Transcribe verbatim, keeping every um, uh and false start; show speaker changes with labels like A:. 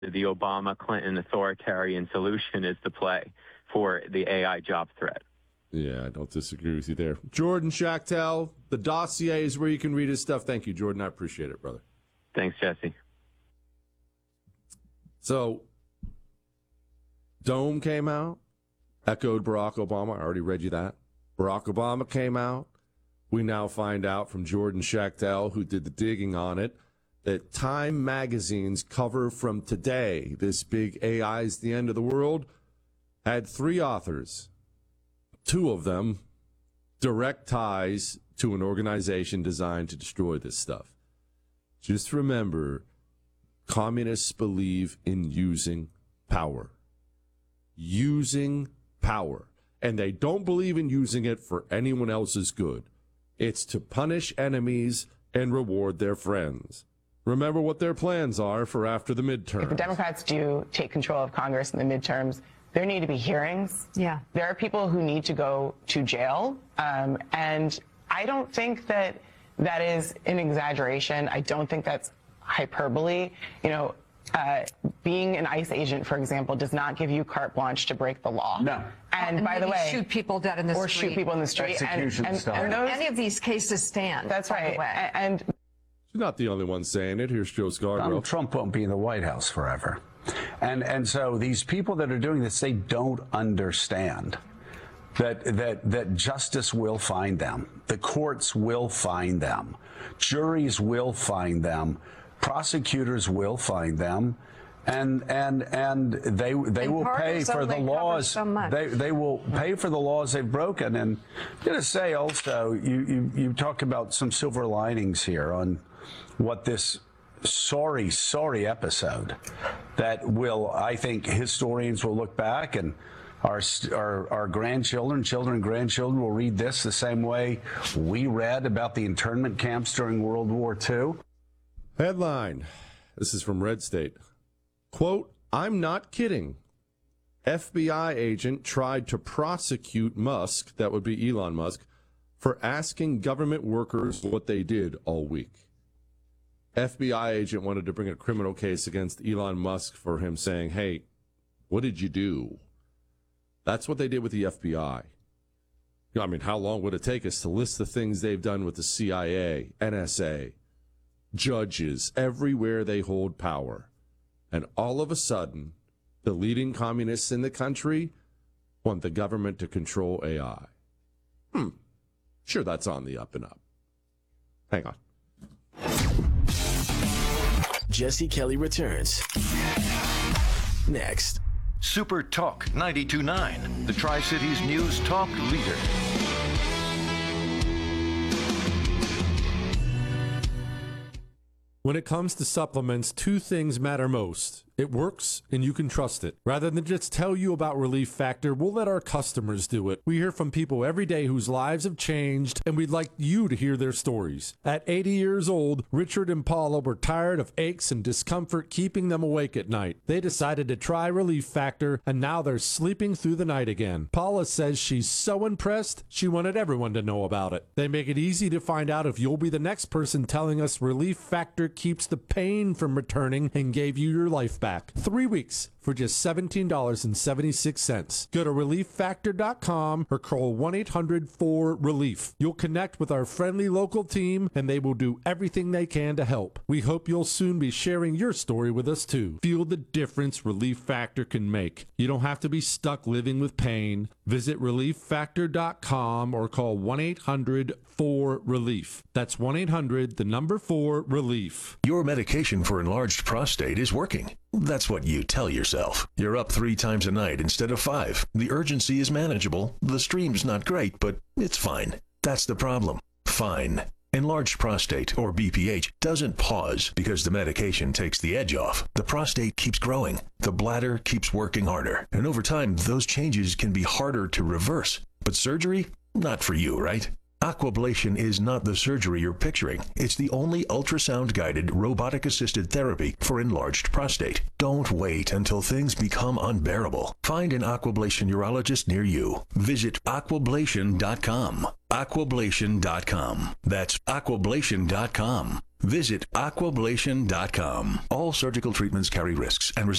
A: the Obama-Clinton authoritarian solution is the play for the A I job threat.
B: Yeah, I don't disagree with you there. Jordan Schachtel, the dossier is where you can read his stuff. Thank you, Jordan. I appreciate it, brother.
A: Thanks, Jesse.
B: So, Dome came out, echoed Barack Obama. I already read you that. Barack Obama came out. We now find out from Jordan Schachtel, who did the digging on it, that Time Magazine's cover from today, this big A I is the end of the world, had three authors. Two of them direct ties to an organization designed to destroy this stuff. Just remember, communists believe in using power. Using power. And they don't believe in using it for anyone else's good. It's to punish enemies and reward their friends. Remember what their plans are for after the midterms.
C: If the Democrats do take control of Congress in the midterms, there need to be hearings.
D: Yeah.
C: There are people who need to go to jail. Um, and I don't think that that is an exaggeration. I don't think that's hyperbole. You know, uh, being an ICE agent, for example, does not give you carte blanche to break the law.
E: No.
C: And,
D: and
C: by the way,
D: shoot people dead in the
C: or
D: street.
C: shoot people in the street.
E: Execution
C: and, and,
E: style.
C: and those,
D: any of these cases stand.
C: That's right. And
B: She's not the only one saying it. Here's Joe Scarborough.
E: Donald Trump won't be in the White House forever. And and so these people that are doing this, they don't understand that that that justice will find them. The courts will find them. Juries will find them. Prosecutors will find them. And and and they they
D: And
E: will pay for the laws.
D: So much.
E: They they will pay for the laws they've broken. And I'm going to say also, you, you you talk about some silver linings here on what this sorry, sorry episode that will, I think, historians will look back and our, our, our grandchildren, children and grandchildren will read this the same way we read about the internment camps during World War Two.
B: Headline. This is from Red State. Quote, I'm not kidding. F B I agent tried to prosecute Musk, that would be Elon Musk, for asking government workers what they did all week. F B I agent wanted to bring a criminal case against Elon Musk for him saying, hey, what did you do? That's what they did with the F B I. I mean, how long would it take us to list the things they've done with the C I A, N S A, judges, everywhere they hold power? And all of a sudden, the leading communists in the country want the government to control A I. Hmm. Sure, that's on the up and up. Hang on.
F: Jesse Kelly returns next.
G: Super Talk ninety-two point nine, the Tri-Cities News Talk leader.
B: When it comes to supplements, two things matter most. It works, and you can trust it. Rather than just tell you about Relief Factor, we'll let our customers do it. We hear from people every day whose lives have changed, and we'd like you to hear their stories. At eighty years old, Richard and Paula were tired of aches and discomfort keeping them awake at night. They decided to try Relief Factor, and now they're sleeping through the night again. Paula says she's so impressed, she wanted everyone to know about it. They make it easy to find out if you'll be the next person telling us Relief Factor keeps the pain from returning and gave you your life back. Three weeks for just seventeen dollars and seventy-six cents. Go to relief factor dot com or call one eight hundred four relief. You'll connect with our friendly local team, and they will do everything they can to help. We hope you'll soon be sharing your story with us, too. Feel the difference Relief Factor can make. You don't have to be stuck living with pain. Visit relief factor dot com or call one eight hundred four relief. That's one eight hundred, the number four, relief.
F: Your medication for enlarged prostate is working. That's what you tell yourself. You're up three times a night instead of five. The urgency is manageable. The stream's not great, but it's fine. That's the problem. Fine. Enlarged prostate, or B P H, doesn't pause because the medication takes the edge off. The prostate keeps growing. The bladder keeps working harder. And over time, those changes can be harder to reverse. But surgery? Not for you, right? Aquablation is not the surgery you're picturing. It's the only ultrasound-guided, robotic-assisted therapy for enlarged prostate. Don't wait until things become unbearable. Find an Aquablation urologist near you. Visit aquablation dot com. aquablation dot com. That's aquablation dot com. Visit aquablation dot com. All surgical treatments carry risks and result